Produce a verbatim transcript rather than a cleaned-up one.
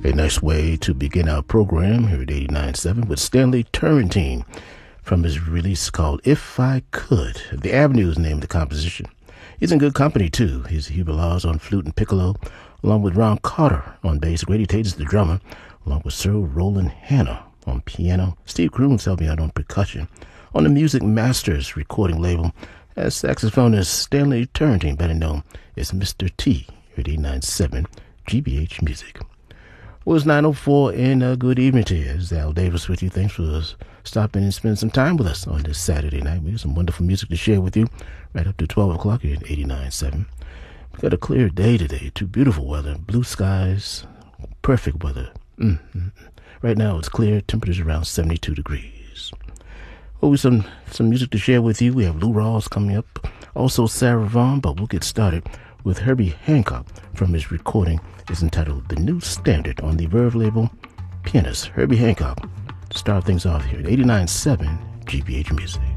A nice way to begin our program here at eighty-nine point seven with Stanley Turrentine from his release called If I Could. The Avenue is named the composition. He's in good company, too. He's Hubert Laws on flute and piccolo, along with Ron Carter on bass. Grady Tate is the drummer, along with Sir Roland Hanna on piano. Steve Croons helped me out on percussion. On the Music Masters recording label, as saxophonist Stanley Turrentine, better known as Mister T, here at eighty-nine point seven G B H Music. Well, it's nine oh four, and uh, good evening to you. It's Al Davis with you. Thanks for stopping and spending some time with us on this Saturday night. We have some wonderful music to share with you right up to twelve o'clock here at eighty-nine point seven. We've got a clear day today, too beautiful weather, blue skies, perfect weather. Mm-hmm. Right now it's clear, temperatures around seventy-two degrees. Well, we have some, some music to share with you. We have Lou Rawls coming up, also Sarah Vaughan, but we'll get started with Herbie Hancock from his recording. It's entitled The New Standard on the Verve label. Pianist Herbie Hancock to start things off here at eighty-nine point seven G B H Music.